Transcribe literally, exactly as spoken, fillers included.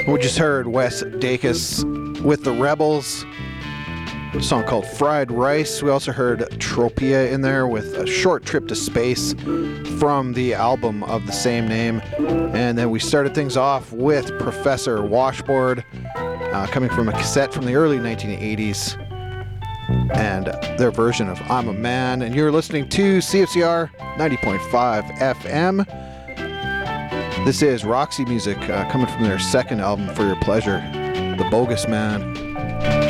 We just heard Wes Dacus with the Rebels, a song called Fried Rice. We also heard Tropia in there with A Short Trip to Space from the album of the same name. And then we started things off with Professor Washboard, uh, coming from a cassette from the early nineteen eighties, and their version of I'm a Man. And you're listening to C F C R ninety point five F M. This is Roxy Music, uh, coming from their second album, For Your Pleasure, The Bogus Man.